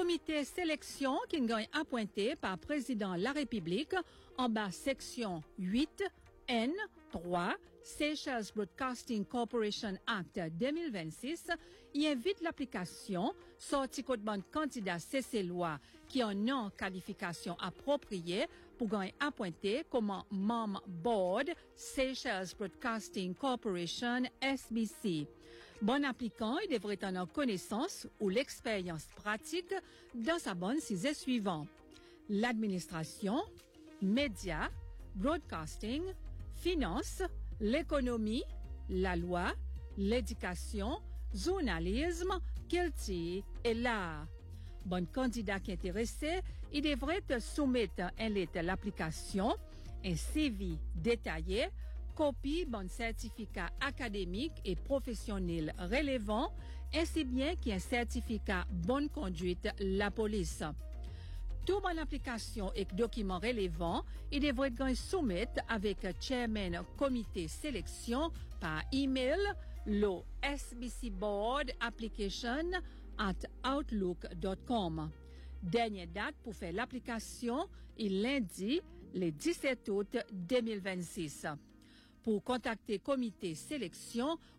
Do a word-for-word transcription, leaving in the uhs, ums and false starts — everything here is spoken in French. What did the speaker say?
Comité sélection qui gagne appointé par président de la République en bas section huit N trois Seychelles Broadcasting Corporation Act deux mille vingt-six, y invite l'application sorti code bande candidat C C loi qui en non qualification appropriée pour gagner appointé comme membre board Seychelles Broadcasting Corporation S B C. Bon applicant, il devrait en avoir connaissance ou l'expérience pratique dans sa bonne sujet suivant: l'administration, médias, broadcasting, finance, l'économie, la loi, l'éducation, journalisme, culture et l'art. Bon candidat qui est intéressé, il devrait te soumettre un lettre l'application, un C V détaillé, copie bon certificat académique et professionnel relevant, ainsi bien qu'un certificat bonne conduite la police. Tout bon application et documents relevants, il devrait être soumettre avec chairman comité sélection par email le S B C board application at outlook dot com. Dernière date pour faire l'application est lundi, le dix-sept août deux mille vingt-six. Pour contacter comité sélection